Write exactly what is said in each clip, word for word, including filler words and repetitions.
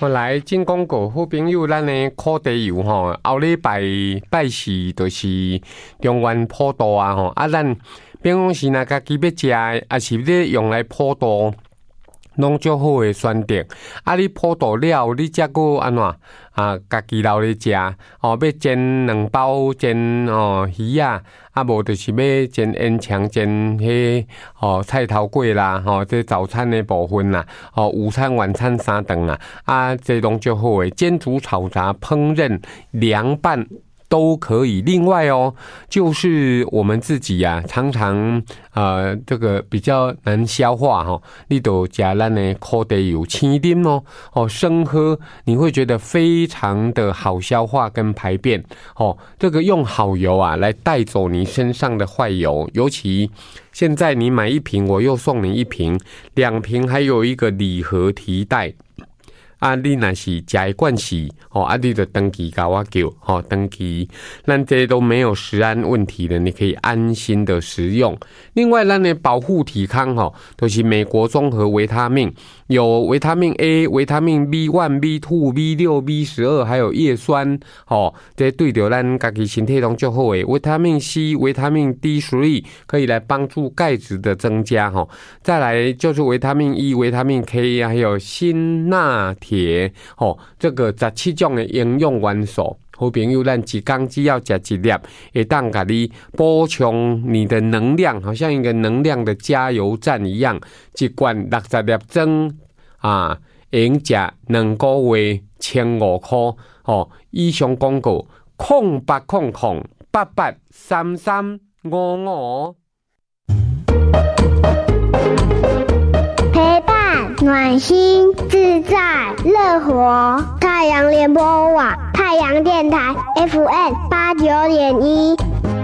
我来进广告，好朋友，咱的烤地油吼，后礼拜拜四就是中原普渡啊吼，啊咱比方是若家己要食的，啊是咧用来普渡，拢足好的选择。啊，你普渡了，你则个安怎啊？家己留咧食哦，要煎两包煎哦鱼啊，啊无就是要煎烟肠、煎迄哦菜头粿啦，吼、哦，这早餐的部分啦，哦，午餐、晚餐三顿啦，啊，这拢足好诶，煎煮炒炸、烹饪、凉拌。都可以。另外哦，就是我们自己啊，常常呃这个比较难消化哈、哦，你都加咱的烤地油青啉哦，哦生喝，你会觉得非常的好消化跟排便哦。这个用好油啊来带走你身上的坏油，尤其现在你买一瓶，我又送你一瓶，两瓶还有一个礼盒提袋。啊，你若是食一罐是，哦，啊，你就登记甲我叫，哦，登记，咱这都没有食安问题的，你可以安心的食用。另外，咱的保护体康，吼，都是美国综合维他命，有维他命 A、维他命 B 一、B 二、B 六、B 十二，还有叶酸，哦，这对着咱家己身体拢足好诶。维他命 C、维他命 D 三可以来帮助钙质的增加，吼。再来就是维他命 E、维他命 K， 还有锌、钠、铁，哦，这个十七种的营养元素。好朋友，咱一天只要吃一粒，会当给你补充你的能量，好像一个能量的加油站一样。一罐六十粒装啊，用吃两个月千五块哦。以上广告空八空空八八三三五五。 陪伴暖心自在乐活，太阳联播网太阳电台 F M 八九点一。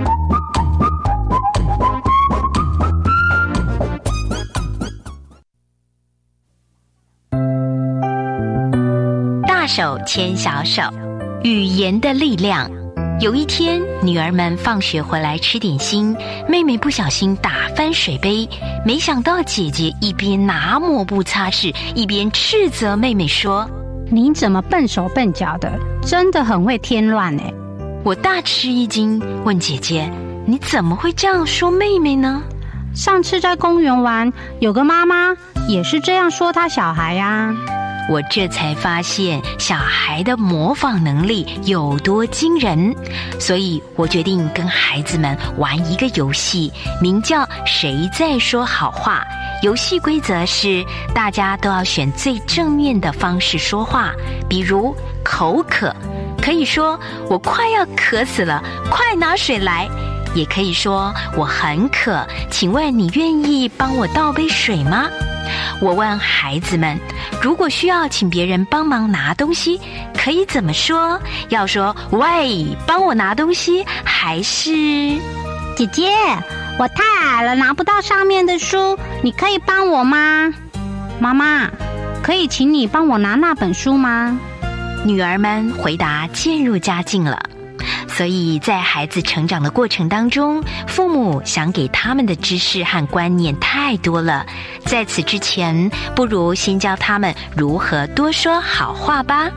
大手牵小手，语言的力量。有一天，女儿们放学回来吃点心，妹妹不小心打翻水杯，没想到姐姐一边拿抹布擦拭，一边斥责妹妹说：“ 你怎么笨手笨脚的，真的很会添乱欸。” 我大吃一惊，问姐姐：“你怎么会这样说妹妹呢？” 上次在公园玩，有个妈妈也是这样说她小孩啊。 我这才发现小孩的模仿能力有多惊人，所以我决定跟孩子们玩一个游戏，名叫谁在说好话。游戏规则是大家都要选最正面的方式说话，比如口渴，可以说我快要渴死了，快拿水来。也可以说我很渴，请问你愿意帮我倒杯水吗？我问孩子们，如果需要请别人帮忙拿东西，可以怎么说？要说喂，帮我拿东西，还是姐姐，我太矮了，拿不到上面的书，你可以帮我吗？妈妈，可以请你帮我拿那本书吗？ 女儿们回答渐入佳境了。所以在孩子成长的过程当中，父母想给他们的知识和观念太多了，在此之前，不如先教他们如何多说好话吧。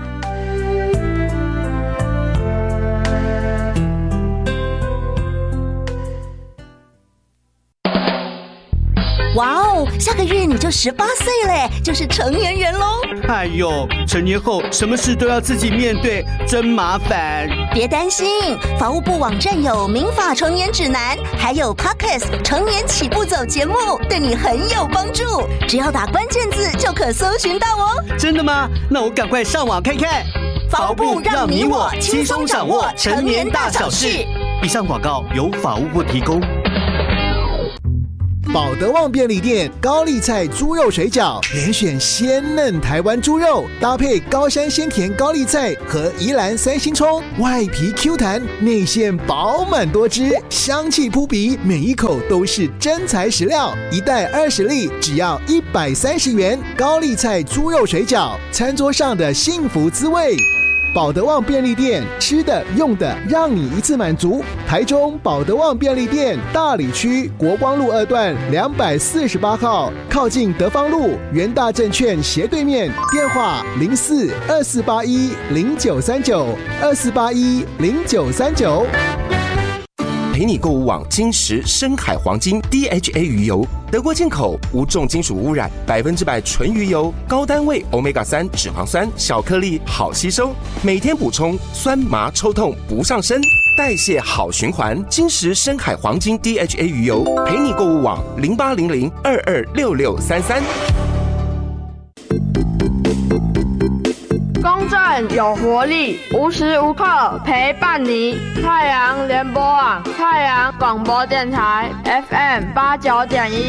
哇哦，下个月你就十八岁嘞，就是成年人喽！ 哎呦，成年后什么事都要自己面对，真麻烦。 别担心，法务部网站有民法成年指南，还有 Podcast 成年起步走节目，对你很有帮助。只要打关键字就可搜寻到哦。 真的吗？那我赶快上网看看。 法务部让你我轻松掌握成年大小事。 以上广告由法务部提供。 宝德旺便利店高丽菜猪肉水饺，连选鲜嫩台湾猪肉，搭配高山鲜甜高丽菜和宜兰三星葱，外皮 Q 弹，内馅饱满多汁，香气扑鼻，每一口都是真材实料。一袋二十粒，只要一百三十元。高丽菜猪肉水饺，餐桌上的幸福滋味。 保德旺便利店，吃的用的让你一次满足。台中保德旺便利店大里区国光路二段两百四十八号，靠近德芳路元大证券斜对面，电话零四二四八一零九三九二四八一零九三九。 陪你购物网金石深海黄金 D H A 鱼油，德国进口，无重金属污染，百分之百纯鱼油，高单位 欧米伽三 脂肪酸，小颗粒好吸收，每天补充，酸麻抽痛不上身，代谢好循环。金石深海黄金 D H A 鱼油，陪你购物网零八零零二二六六三三。 公正有活力，无时无刻陪伴你。太阳联播网，太阳广播电台 F M 八九点一。